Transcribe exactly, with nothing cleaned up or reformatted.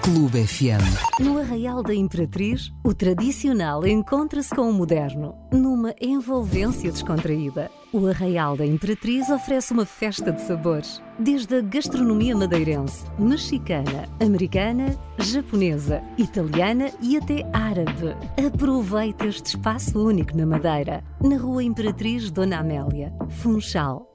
Clube F M. No Arraial da Imperatriz, o tradicional encontra-se com o moderno, numa envolvência descontraída. O Arraial da Imperatriz oferece uma festa de sabores, desde a gastronomia madeirense, mexicana, americana, japonesa, italiana e até árabe. Aproveite este espaço único na Madeira, na Rua Imperatriz Dona Amélia, Funchal.